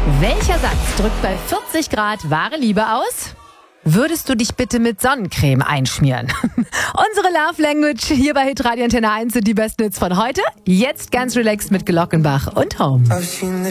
Welcher Satz drückt bei 40 Grad wahre Liebe aus? Würdest du dich bitte mit Sonnencreme einschmieren? Unsere Love Language hier bei Hitradio Antenne 1 sind die besten Hits von heute. Jetzt ganz relaxed mit Glockenbach und Home.